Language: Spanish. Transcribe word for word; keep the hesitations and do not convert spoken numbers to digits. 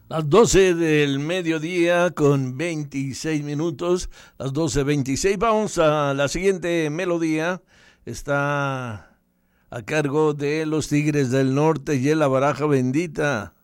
Las doce del mediodía con veintiséis minutos, las doce veintiséis. Vamos a la siguiente melodía. Está a cargo de los Tigres del Norte y la Baraja Bendita.